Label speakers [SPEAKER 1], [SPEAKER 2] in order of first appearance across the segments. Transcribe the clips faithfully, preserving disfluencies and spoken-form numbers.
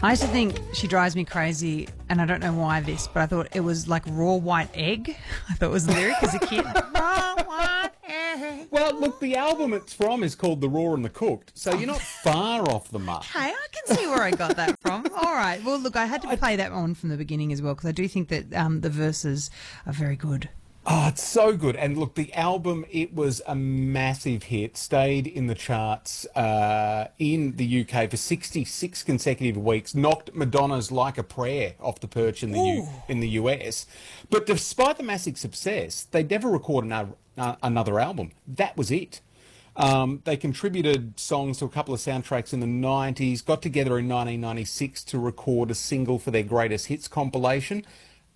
[SPEAKER 1] I used to think She Drives Me Crazy, and I don't know why this, but I thought it was like raw white egg. I thought it was the lyric as a kid. Raw white egg.
[SPEAKER 2] Well, look, the album it's from is called The Raw and the Cooked, so you're not far off the mark.
[SPEAKER 1] Hey, I can see where I got that from. All right. Well, look, I had to play that one from the beginning as well because I do think that um, the verses are very good.
[SPEAKER 2] Oh, it's so good. And look, the album, it was a massive hit, stayed in the charts uh, in the U K for sixty-six consecutive weeks, knocked Madonna's Like a Prayer off the perch in the U- in the U S. But despite the massive success, they never recorded another, uh, another album. That was it. Um, they contributed songs to a couple of soundtracks in the nineties, got together in nineteen ninety-six to record a single for their greatest hits compilation.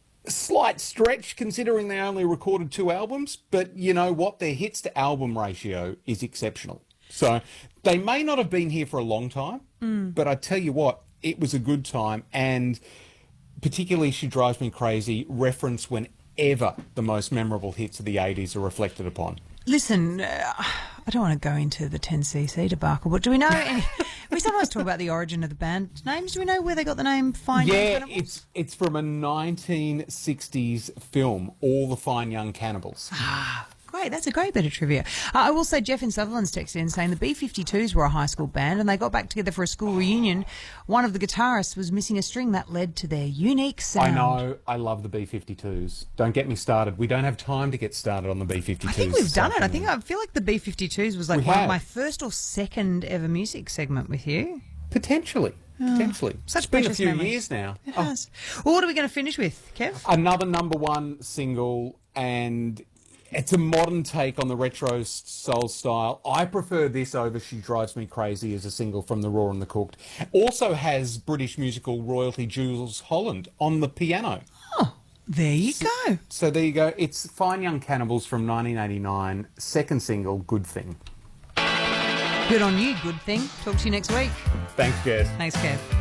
[SPEAKER 2] Slight stretch considering they only recorded two albums, but you know what? Their hits to album ratio is exceptional. So they may not have been here for a long time, mm. but I tell you what, it was a good time, and particularly She Drives Me Crazy reference whenever the most memorable hits of the eighties are reflected upon.
[SPEAKER 1] Listen, uh, I don't want to go into the ten C C debacle, but do we know any... We sometimes talk about the origin of the band names. Do we know where they got the name Fine Young
[SPEAKER 2] Yeah,
[SPEAKER 1] Cannibals?
[SPEAKER 2] it's it's from a nineteen sixties film, All the Fine Young Cannibals.
[SPEAKER 1] Ah, great. That's a great bit of trivia. Uh, I will say Jeff in Sutherland's texted in saying the B fifty-twos were a high school band and they got back together for a school reunion. One of the guitarists was missing a string that led to their unique sound.
[SPEAKER 2] I know. I love the B fifty-twos. Don't get me started. We don't have time to get started on the B fifty-twos.
[SPEAKER 1] I think we've done it. I think I feel like the B fifty-twos was like
[SPEAKER 2] We
[SPEAKER 1] one
[SPEAKER 2] have.
[SPEAKER 1] of my first or second ever music segment with you.
[SPEAKER 2] Potentially. Potentially.
[SPEAKER 1] Such
[SPEAKER 2] It's been a
[SPEAKER 1] precious
[SPEAKER 2] few
[SPEAKER 1] memories.
[SPEAKER 2] years now.
[SPEAKER 1] It
[SPEAKER 2] Oh,
[SPEAKER 1] has. Well, what are we going to finish with, Kev?
[SPEAKER 2] another number one single, and it's a modern take on the retro s- soul style. I prefer this over She Drives Me Crazy as a single from The Raw and the Cooked. Also has British musical royalty Jules Holland on the piano.
[SPEAKER 1] Oh, there you go.
[SPEAKER 2] So there you go. It's Fine Young Cannibals from nineteen eighty-nine, second single, Good Thing.
[SPEAKER 1] Good on you, good thing. Talk to you next week.
[SPEAKER 2] Thanks, Jess.
[SPEAKER 1] Thanks, Kev.